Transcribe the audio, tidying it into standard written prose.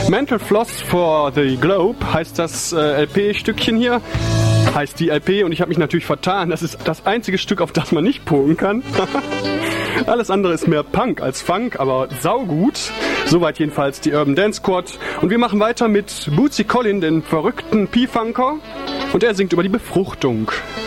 Mental Floss for the Globe heißt das LP-Stückchen hier. Heißt die LP und ich habe mich natürlich vertan. Das ist das einzige Stück, auf das man nicht pogen kann. Alles andere ist mehr Punk als Funk, aber saugut. Soweit jedenfalls die Urban Dance Squad. Und wir machen weiter mit Bootsy Collin, den verrückten P-Funker. Und er singt über die Befruchtung.